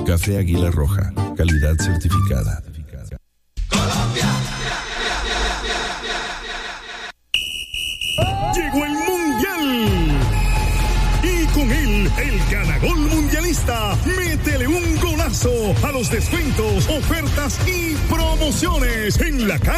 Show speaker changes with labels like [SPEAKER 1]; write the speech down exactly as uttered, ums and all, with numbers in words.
[SPEAKER 1] Café Águila Roja, calidad certificada.
[SPEAKER 2] Colombia.
[SPEAKER 3] Llegó el Mundial. Y con él, el ganagol mundialista. Métele un golazo a los descuentos, ofertas y promociones en la calle.